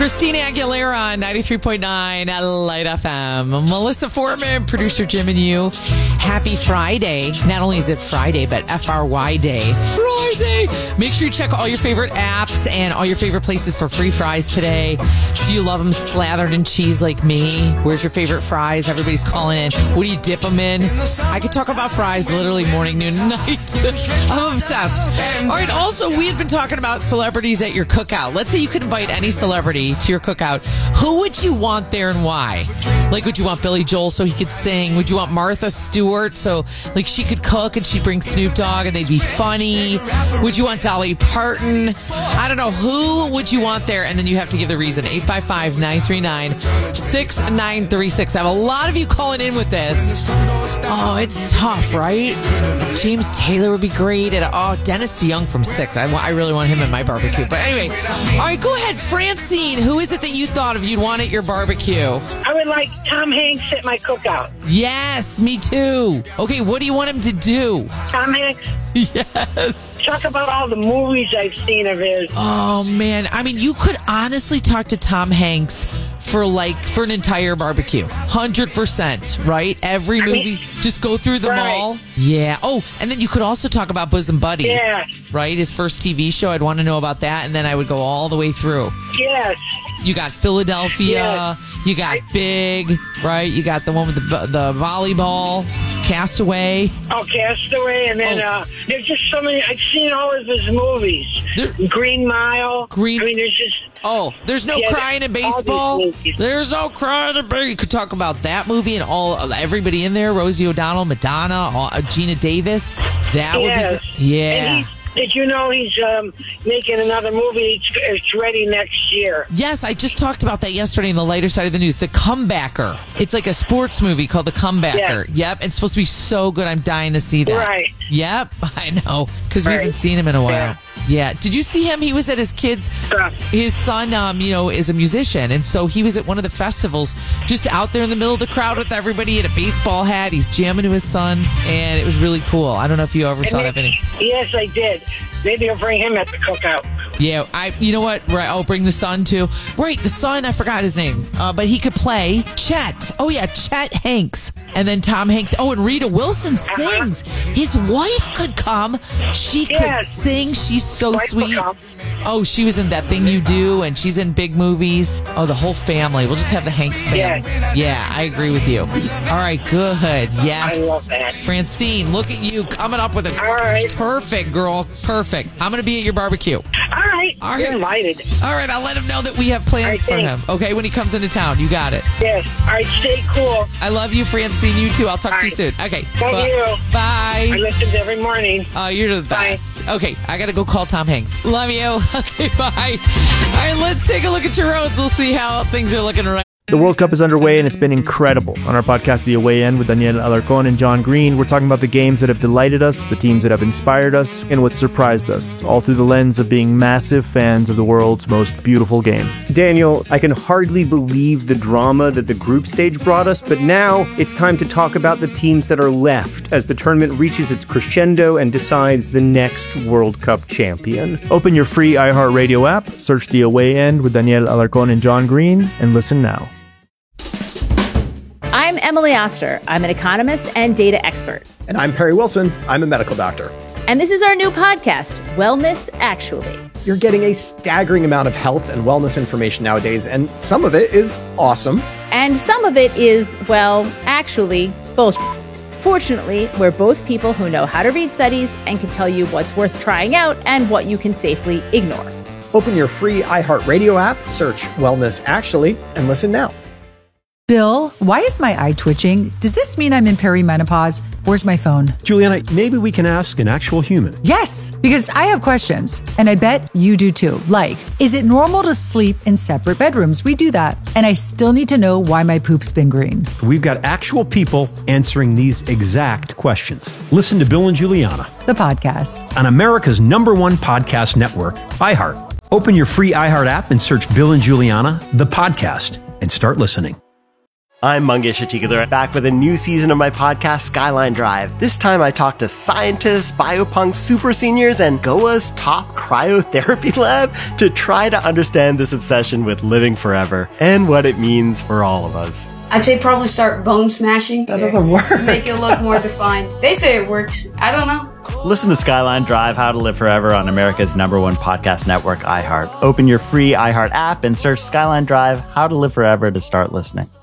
Christina Aguilera on 93.9 Light FM. Melissa Foreman, producer Jim and you. Happy Friday. Not only is it Friday, but FRY Day. Friday. Make sure you check all your favorite apps and all your favorite places for free fries today. Do you love them slathered in cheese like me? Where's your favorite fries? Everybody's calling in. What do you dip them in? I could talk about fries literally morning, noon, and night. I'm obsessed. All right, also, we had been talking about celebrities at your cookout. Let's say you could invite any celebrity to your cookout. Who would you want there and why? Like, would you want Billy Joel so he could sing? Would you want Martha Stewart so, like, she could cook and she'd bring Snoop Dogg and they'd be funny? Would you want Dolly Parton? I don't know. Who would you want there? And then you have to give the reason. 855-939-6936. I have a lot of you calling in with this. Oh, it's tough, right? James Taylor would be great. And, Dennis DeYoung from Styx. I really want him at my barbecue. But anyway, all right, go ahead. Francine, who is it that you thought of you'd want at your barbecue? I would like Tom Hanks at my cookout. Yes, me too. Okay, what do you want him to do? Tom Hanks? Yes. Talk about all the movies I've seen of his. Oh, man. I mean, you could honestly talk to Tom Hanks for an entire barbecue. 100%, right? Every movie, just go through them all. Yeah. Oh, and then you could also talk about Bosom Buddies. Yeah. Right? His first TV show. I'd want to know about that, and then I would go all the way through. Yes. You got Philadelphia. Yes. You got Big, right? You got the one with the volleyball. Castaway. Oh, Castaway. And then there's just so many. I've seen all of his movies. Green Mile. I mean, there's just... Oh, there's no crying in baseball. There's no crying in baseball. You could talk about that movie and everybody in there. Rosie O'Donnell, Madonna, Gina Davis. That would be... Yeah. Did you know he's making another movie? It's ready next year. Yes, I just talked about that yesterday in the lighter side of the news. The Comebacker. It's like a sports movie called The Comebacker. Yep, it's supposed to be so good. I'm dying to see that. Right. Yep, I know, because we haven't seen him in a while. Yeah. Did you see him? He was at his son, is a musician. And so he was at one of the festivals just out there in the middle of the crowd with everybody in a baseball hat. He's jamming to his son. And it was really cool. I don't know if you ever saw that video. Yes, I did. Maybe I'll bring him at the cookout. Yeah, you know what? Right, I'll bring the son too. Right, the son, I forgot his name. But he could play Chet. Oh, yeah, Chet Hanks. And then Tom Hanks. Oh, and Rita Wilson sings. His wife could come. She could sing. She's so sweet. Oh, she was in That Thing You Do, and she's in big movies. Oh, the whole family. We'll just have the Hanks family. Yeah, I agree with you. All right, good. Yes. I love that. Francine, look at you coming up with a perfect, girl. Perfect. I'm going to be at your barbecue. All right. You're invited. All right, I'll let him know that we have plans for him. Okay, when he comes into town. You got it. Yes. All right, stay cool. I love you, Francine. You too. I'll talk to you soon. Okay. Thank you. Bye. I listen to every morning. Oh, you're the best. Okay, I got to go call Tom Hanks. Love you. Okay, bye. All right, let's take a look at your roads. We'll see how things are looking right. The World Cup is underway, and it's been incredible. On our podcast, The Away End, with Daniel Alarcón and John Green, we're talking about the games that have delighted us, the teams that have inspired us, and what surprised us, all through the lens of being massive fans of the world's most beautiful game. Daniel, I can hardly believe the drama that the group stage brought us, but now it's time to talk about the teams that are left as the tournament reaches its crescendo and decides the next World Cup champion. Open your free iHeartRadio app, search The Away End with Daniel Alarcón and John Green, and listen now. I'm Emily Oster. I'm an economist and data expert. And I'm Perry Wilson. I'm a medical doctor. And this is our new podcast, Wellness Actually. You're getting a staggering amount of health and wellness information nowadays, and some of it is awesome. And some of it is, well, actually, bullshit. Fortunately, we're both people who know how to read studies and can tell you what's worth trying out and what you can safely ignore. Open your free iHeartRadio app, search Wellness Actually, and listen now. Bill, why is my eye twitching? Does this mean I'm in perimenopause? Where's my phone? Juliana, maybe we can ask an actual human. Yes, because I have questions, and I bet you do too. Like, is it normal to sleep in separate bedrooms? We do that. And I still need to know why my poop's been green. We've got actual people answering these exact questions. Listen to Bill and Juliana, the podcast, on America's #1 podcast network, iHeart. Open your free iHeart app and search Bill and Juliana, the podcast, and start listening. I'm Mangesh Hattikudur, back with a new season of my podcast, Skyline Drive. This time I talk to scientists, biopunks, super seniors, and Goa's top cryotherapy lab to try to understand this obsession with living forever and what it means for all of us. I'd say probably start bone smashing. That doesn't work. Make it look more defined. They say it works. I don't know. Listen to Skyline Drive, How to Live Forever on America's #1 podcast network, iHeart. Open your free iHeart app and search Skyline Drive, How to Live Forever to start listening.